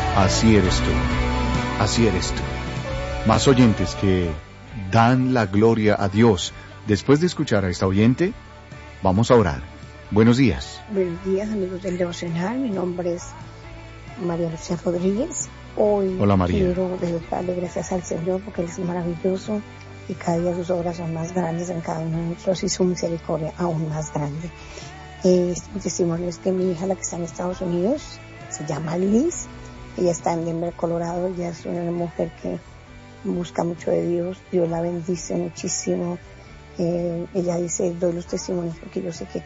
Así eres tú, así eres tú. Más oyentes que dan la gloria a Dios. Después de escuchar a esta oyente, vamos a orar. Buenos días. Buenos días, amigos del Devocional. Mi nombre es María Lucía Rodríguez. Hoy Hola, María. quiero darle gracias al Señor porque Él es maravilloso y cada día sus obras son más grandes en cada uno de nosotros y su misericordia aún más grande. Mi testimonio es que mi hija, la que está en Estados Unidos, se llama Liz. Ella está en Denver, Colorado. Ella es una mujer que busca mucho de Dios. Dios la bendice muchísimo. Ella dice, doy los testimonios porque yo sé que